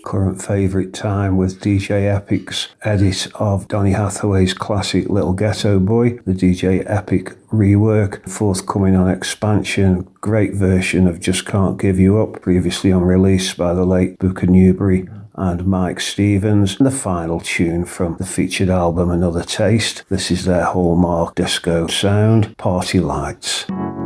current favourite time with DJ Epic's edit of Donny Hathaway's classic Little Ghetto Boy, the DJ Epic rework, forthcoming on Expansion, great version of Just Can't Give You Up, previously on release by the late Booker Newberry and Mike Stevens, and the final tune from the featured album Another Taste. This is their hallmark disco sound, Party Lights.